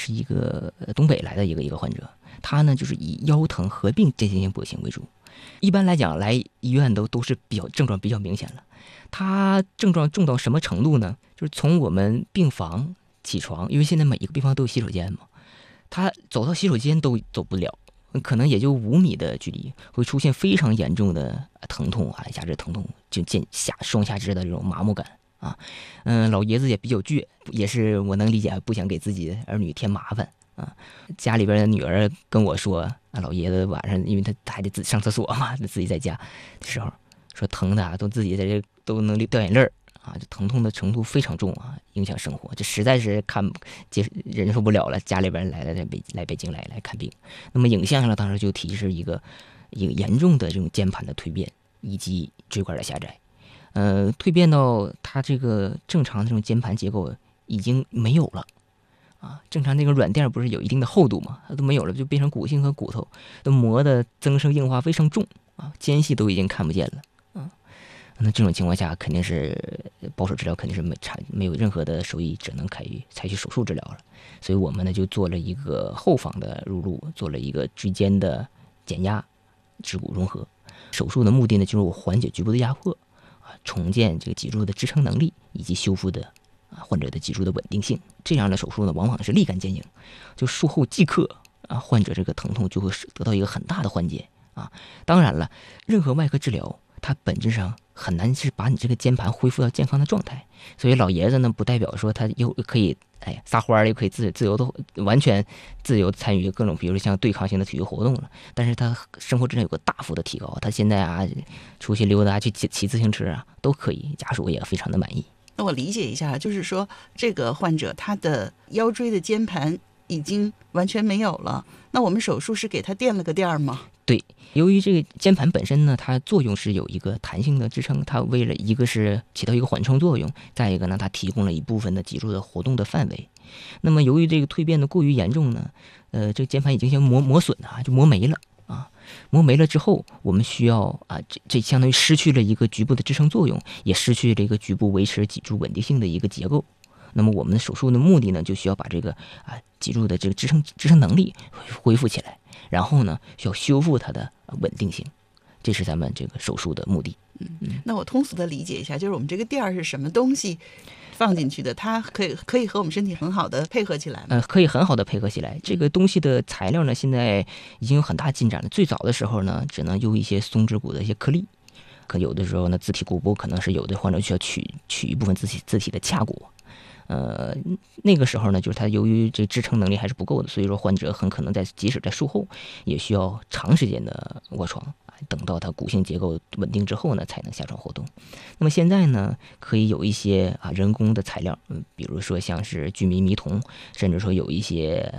是一个东北来的一个患者，他呢就是以腰疼合并间歇性跛行为主。一般来讲，来医院都是症状比较明显了。他症状重到什么程度呢？就是从我们病房起床，因为现在每一个病房都有洗手间嘛，他走到洗手间都走不了，可能也就5米的距离，会出现非常严重的疼痛啊，下肢疼痛，就见双下肢的这种麻木感啊。老爷子也比较倔，也是我能理解，不想给自己儿女添麻烦啊。家里边的女儿跟我说，老爷子晚上因为他还得自己上厕所嘛，自己在家的时候说疼的都自己在这都能掉眼泪啊，这疼痛的程度非常重啊，影响生活，这实在是忍受不了了。家里边来北京来看病，那么影像上当时就提示一个严重的这种间盘的蜕变以及椎管的狭窄，蜕变到它这个正常的这种间盘结构已经没有了啊，正常那个软垫不是有一定的厚度嘛，它都没有了，就变成骨性和骨头都磨的增生硬化非常重啊，间隙都已经看不见了。那这种情况下肯定是保守治疗，肯定是没有任何的收益，只能采取手术治疗了。所以我们呢就做了一个后方的入路，做了一个椎间的减压指骨融合。手术的目的呢就是缓解局部的压迫啊，重建这个脊柱的支撑能力，以及修复的患者的脊柱的稳定性。这样的手术呢往往是立竿见影，就术后即刻患者这个疼痛就会得到一个很大的缓解啊。当然了，任何外科治疗它本质上很难是把你这个间盘恢复到健康的状态，所以老爷子呢不代表说他又可以撒欢儿，又可以自由的完全自由参与各种比如像对抗性的体育活动了，但是他生活质量有个大幅的提高，他现在出去溜达去骑自行车都可以，家属也非常的满意。 那我理解一下，就是说这个患者他的腰椎的间盘已经完全没有了，那我们手术是给他垫了个垫吗？ 对，由于这个间盘本身呢，它作用是有一个弹性的支撑，它为了一个是起到一个缓冲作用，再一个呢，它提供了一部分的脊柱的活动的范围。那么由于这个蜕变的过于严重呢，这个间盘已经像磨损了，就磨没了啊。磨没了之后，我们需要这相当于失去了一个局部的支撑作用，也失去了一个局部维持脊柱稳定性的一个结构。那么我们的手术的目的呢，就需要把这个脊柱的这个支撑能力恢复起来，然后呢需要修复它的稳定性，这是咱们这个手术的目的。 那我通俗的理解一下，就是我们这个垫是什么东西放进去的，它可以和我们身体很好的配合起来吗？ 可以很好的配合起来。这个东西的材料呢，现在已经有很大进展了。最早的时候呢，只能用一些松脂骨的一些颗粒，可有的时候呢，自体骨剥可能是有的患者需要取一部分自体的髂骨。那个时候呢，就是他由于这支撑能力还是不够的，所以说患者很可能即使在术后也需要长时间的卧床，等到他骨性结构稳定之后呢，才能下床活动。那么现在呢，可以有一些人工的材料，比如说像是聚醚铜，甚至说有一些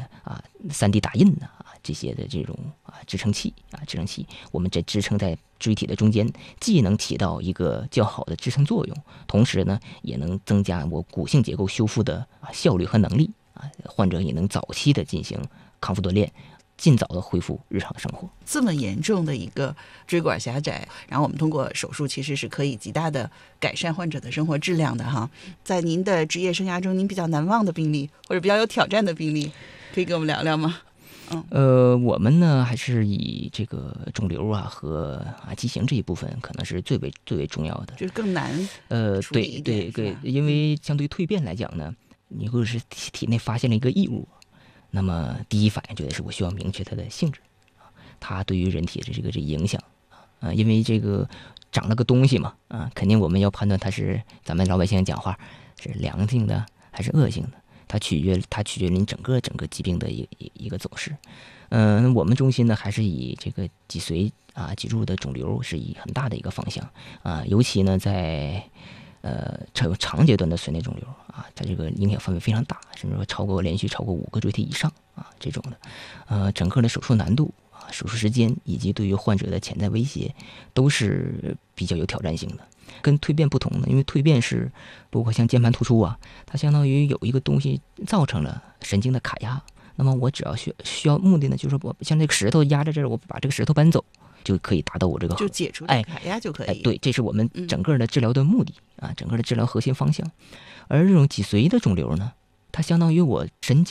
3D 打印的这些的这种支撑器，我们这支撑在椎体的中间，既能起到一个较好的支撑作用，同时呢，也能增加我骨性结构修复的效率和能力患者也能早期的进行康复锻炼，尽早的恢复日常生活。 这么严重的一个椎管狭窄，然后我们通过手术其实是可以极大的改善患者的生活质量的哈。在您的职业生涯中，您比较难忘的病例或者比较有挑战的病例，可以跟我们聊聊吗？ 我们呢还是以这个肿瘤和畸形这一部分可能是最为重要的， 就是更难对，因为相对于蜕变来讲呢，你如果是体内发现了一个异物，那么第一反应就得是我需要明确它的性质，它对于人体的这个影响因为这个长了个东西嘛肯定我们要判断它是咱们老百姓讲话是良性的还是恶性的。它取决于您整个疾病的一个走势。我们中心呢还是以这个脊髓脊柱的肿瘤是以很大的一个方向尤其呢在长阶段的髓内肿瘤它这个影响范围非常大，甚至说连续超过5个椎体以上这种的。整个的手术难度手术时间以及对于患者的潜在威胁都是比较有挑战性的。跟蜕变不同的，因为蜕变是包括像间盘突出它相当于有一个东西造成了神经的卡压，那么我只要需要目的呢，就是我像这个石头压在这儿，我把这个石头搬走，就可以达到我这个就解除这个卡压就可以。 对，这是我们整个的治疗的目的整个的治疗核心方向。而这种脊髓的肿瘤呢，它相当于我神经